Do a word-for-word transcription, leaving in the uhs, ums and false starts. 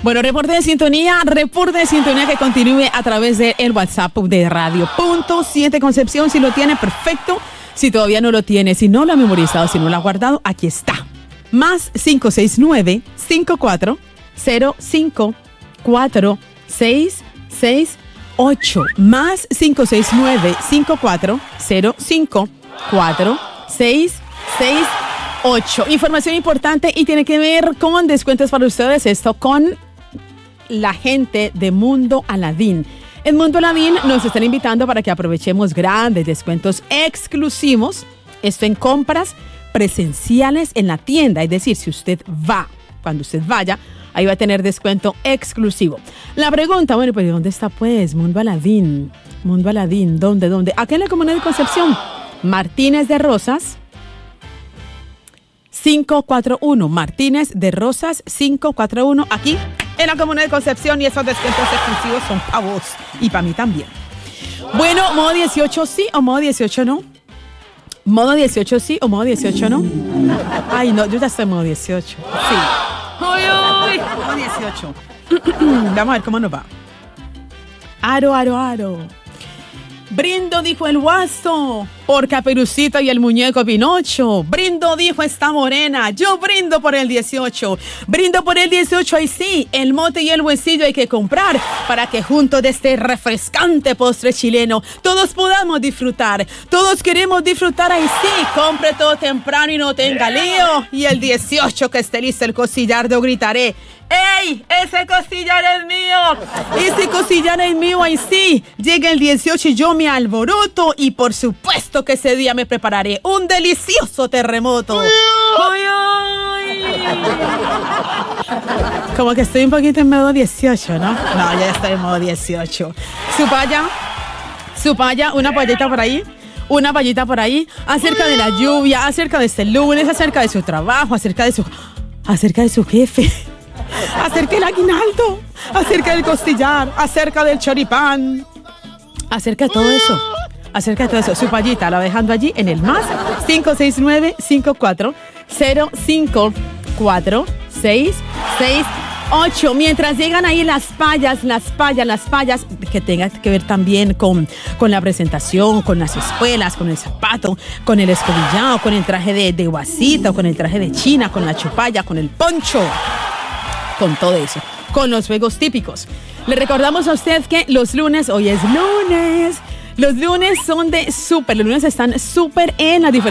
Bueno, reporte de sintonía, reporte de sintonía que continúe a través del WhatsApp de Radio Punto siete Concepción. Si lo tiene, perfecto. Si todavía no lo tiene, si no lo ha memorizado, si no lo ha guardado, aquí está. Más cinco seis nueve, cinco cuatro cero cinco cuatro seis seis ocho. Más cinco seis nueve, cinco cuatro cero cinco cuatro seis seis ocho. Información importante y tiene que ver con descuentos para ustedes. Esto con la gente de Mundo Aladín. En Mundo Aladín nos están invitando para que aprovechemos grandes descuentos exclusivos. Esto en compras presenciales en la tienda. Es decir, si usted va, cuando usted vaya, ahí va a tener descuento exclusivo. La pregunta, bueno, pues ¿dónde está pues Mundo Aladín? Mundo Aladín, ¿dónde, dónde? Aquí en la Comuna de Concepción. Martínez de Rosas cinco cuatro uno. Martínez de Rosas cinco cuatro uno. Aquí en la Comuna de Concepción, y esos descuentos exclusivos son para vos y para mí también. Bueno, modo dieciocho sí o modo dieciocho no. Modo dieciocho sí o modo dieciocho no. Ay, no, yo ya estoy en modo dieciocho. Sí. Uy, uy. Modo dieciocho. Vamos a ver cómo nos va. Aro, aro, aro. Brindo, dijo el guaso, por Caperucita y el muñeco Pinocho. Brindo, dijo esta morena, yo brindo por el dieciocho. Brindo por el dieciocho, ahí sí, el mote y el huesillo hay que comprar para que junto de este refrescante postre chileno todos podamos disfrutar. Todos queremos disfrutar, ahí sí, compre todo temprano y no tenga lío. Y el dieciocho que esté listo el cosillardo gritaré: ¡ey! ¡Ese cosillar es mío! Ese cosillar es mío, ahí sí. Llega el dieciocho y yo me alboroto. Y por supuesto que ese día me prepararé un delicioso terremoto. ¡Uy, uy! Como que estoy un poquito en modo dieciocho, ¿no? No, ya estoy en modo dieciocho. Su paya, su paya, una payita por ahí. Una payita por ahí. Acerca de la lluvia, acerca de este lunes, acerca de su trabajo, acerca de su... Acerca de su jefe. Acerca del aguinaldo, acerca del costillar, acerca del choripán, acerca de todo eso, acerca de todo eso. Su payita la va dejando allí en el más cinco seis nueve, cinco cuatro cero cinco cuatro seis seis ocho. Mientras llegan ahí las payas, las payas, las payas que tengan que ver también con, con la presentación, con las espuelas, con el zapato, con el escobillado, con el traje de, de guasita, con el traje de china, con la chupalla, con el poncho. Con todo eso, con los juegos típicos. Le recordamos a usted que los lunes, hoy es lunes, los lunes son de súper, los lunes están súper en la diferencia.